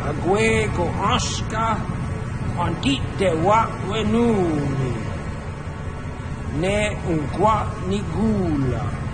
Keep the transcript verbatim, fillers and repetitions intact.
gue ko Oscar quanti te wa wenuni ne un qua ni gula